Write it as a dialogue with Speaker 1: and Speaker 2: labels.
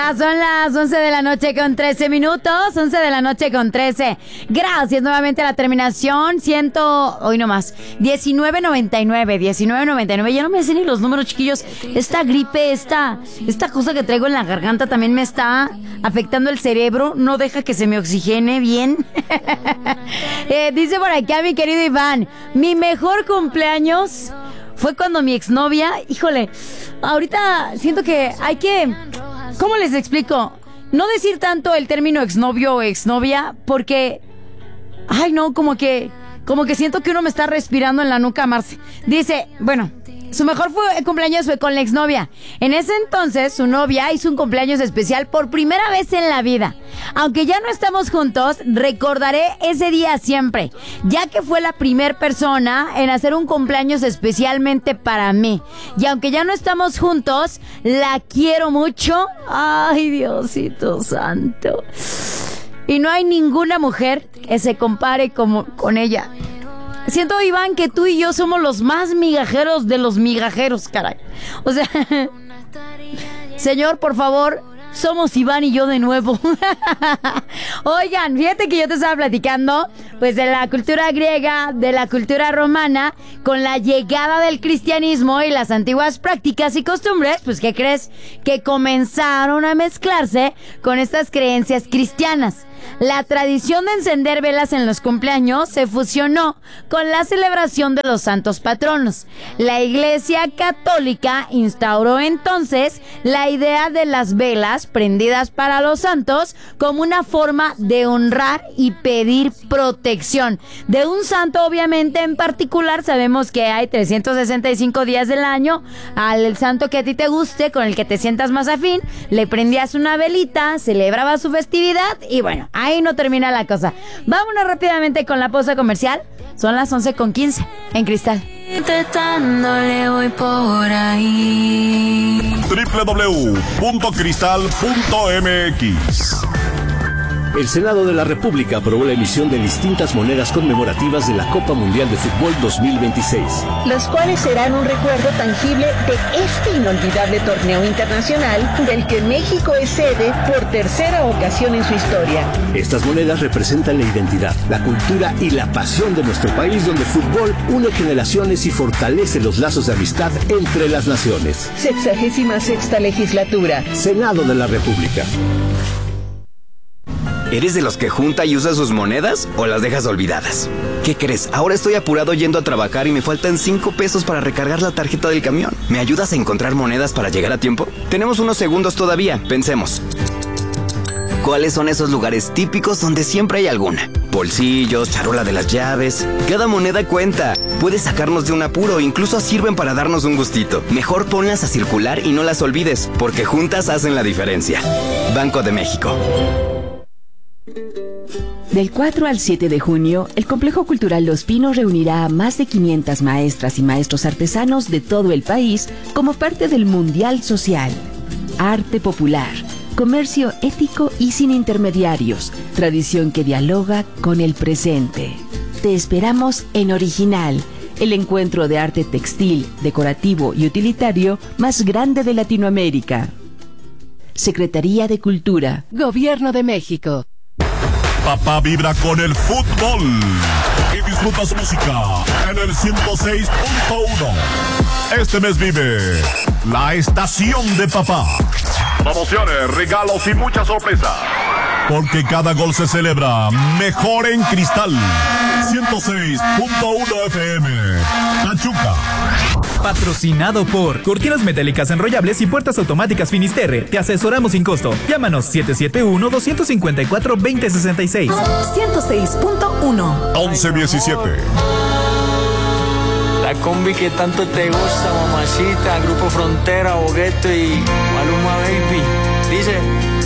Speaker 1: Son las 11 de la noche con 13 minutos, 11 de la noche con 13. Gracias nuevamente a la terminación, hoy nomás, 1999. Ya no me sé ni los números, chiquillos. Esta gripe, esta cosa que traigo en la garganta también me está afectando el cerebro, no deja que se me oxigene bien. Dice por acá mi querido Iván, mi mejor cumpleaños fue cuando mi exnovia, híjole, ahorita siento que hay que... ¿Cómo les explico? No decir tanto el término exnovio o exnovia, porque... Ay, no, como que siento que uno me está respirando en la nuca, Marce. Dice, bueno, su mejor cumpleaños fue con la exnovia. En ese entonces, su novia hizo un cumpleaños especial por primera vez en la vida. Aunque ya no estamos juntos, recordaré ese día siempre, ya que fue la primer persona en hacer un cumpleaños especialmente para mí. Y aunque ya no estamos juntos, la quiero mucho. Ay, Diosito santo. Y no hay ninguna mujer que se compare con ella. Siento, Iván, que tú y yo somos los más migajeros de los migajeros, caray. O sea, señor, por favor, somos Iván y yo de nuevo. Oigan, fíjate que yo te estaba platicando, pues, de la cultura griega, de la cultura romana, con la llegada del cristianismo y las antiguas prácticas y costumbres, pues, ¿qué crees? Que comenzaron a mezclarse con estas creencias cristianas. La tradición de encender velas en los cumpleaños se fusionó con la celebración de los santos patronos. La Iglesia Católica instauró entonces la idea de las velas prendidas para los santos como una forma de honrar y pedir protección. De un santo, obviamente, en particular, sabemos que hay 365 días del año. Al santo que a ti te guste, con el que te sientas más afín, le prendías una velita, celebrabas su festividad y bueno, ahí no termina la cosa. Vámonos rápidamente con la pausa comercial. Son las 11:15 en Cristal.
Speaker 2: Voy por ahí.
Speaker 3: www.cristal.mx. El Senado de la República aprobó la emisión de distintas monedas conmemorativas de la Copa Mundial de Fútbol 2026.
Speaker 4: Los cuales serán un recuerdo tangible de este inolvidable torneo internacional del que México es sede por tercera ocasión en su historia.
Speaker 3: Estas monedas representan la identidad, la cultura y la pasión de nuestro país, donde el fútbol une generaciones y fortalece los lazos de amistad entre las naciones.
Speaker 4: 66ª legislatura.
Speaker 3: Senado de la República.
Speaker 5: ¿Eres de los que junta y usa sus monedas o las dejas olvidadas? ¿Qué crees? Ahora estoy apurado yendo a trabajar y me faltan 5 pesos para recargar la tarjeta del camión. ¿Me ayudas a encontrar monedas para llegar a tiempo? Tenemos unos segundos todavía. Pensemos. ¿Cuáles son esos lugares típicos donde siempre hay alguna? Bolsillos, charola de las llaves. Cada moneda cuenta. Puede sacarnos de un apuro, incluso sirven para darnos un gustito. Mejor ponlas a circular y no las olvides, porque juntas hacen la diferencia. Banco de México.
Speaker 6: Del 4 al 7 de junio, el Complejo Cultural Los Pinos reunirá a más de 500 maestras y maestros artesanos de todo el país como parte del Mundial Social. Arte popular, comercio ético y sin intermediarios, tradición que dialoga con el presente. Te esperamos en Original, el encuentro de arte textil, decorativo y utilitario más grande de Latinoamérica. Secretaría de Cultura, Gobierno de México.
Speaker 7: Papá vibra con el fútbol y disfruta su música en el 106.1. Este mes vive la estación de papá. Promociones, regalos y muchas sorpresas. Porque cada gol se celebra mejor en Cristal. 106.1 FM. Pachuca.
Speaker 8: Patrocinado por Cortinas Metálicas Enrollables y Puertas Automáticas Finisterre. Te asesoramos sin costo. Llámanos 771-254-2066.
Speaker 1: 106.1
Speaker 7: 1117.
Speaker 9: La combi que tanto te gusta, mamacita. Grupo Frontera, Bogueto y Maluma Baby. Dice...